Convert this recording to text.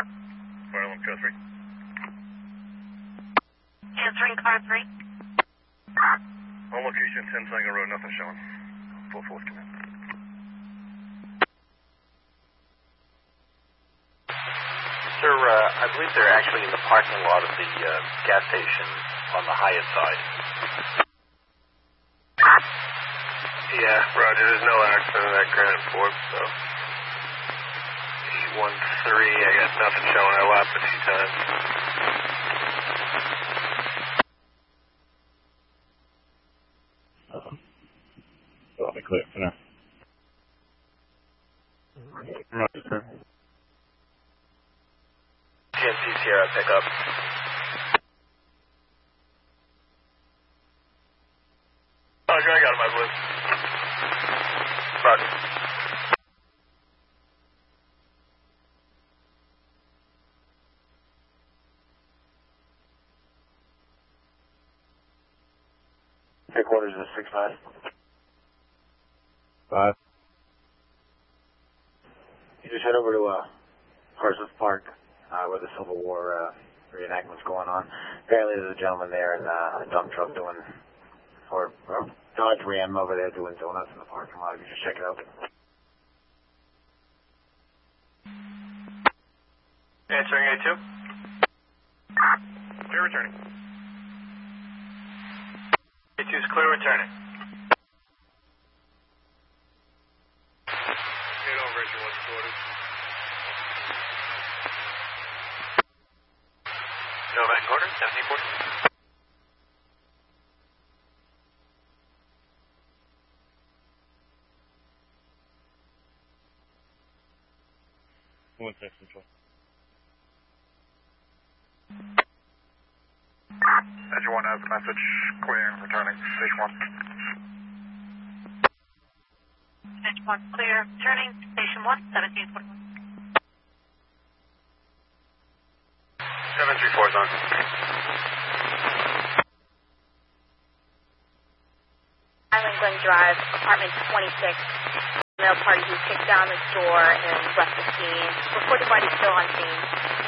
Fire 1, car 3. Answering car 3. On location, 10 Tango Road, nothing showing. Full force command. Sir, I believe they're actually in the parking lot of the gas station on the Hyatt side. Yeah, roger. There's no accident in that Granite Ford, so... 813, I got nothing showing. I lapped a few times. So I'll be clear for now. Roger, sir. GMC Sierra pickup. Roger, I got him, I believe. Roger. Headquarters is 6-5. 5. You just head over to Parsons Park, where the Civil War reenactment's going on. Apparently there's a gentleman there in a dump truck doing, or Dodge Ram over there doing donuts in the parking lot. You just check it out. Answering A2. Clear returning. A2 is clear returning. Get over at your 1 quarters. Nova quarter, 70 quarter. One text control. Engine 1 has a message. Clearing, returning. Station 1. Station 1 clear. Turning. Station 1, 1741. 734 is on. Island Glen Drive, apartment 26. Male party who kicked down the door and left the scene. Reported body still on scene.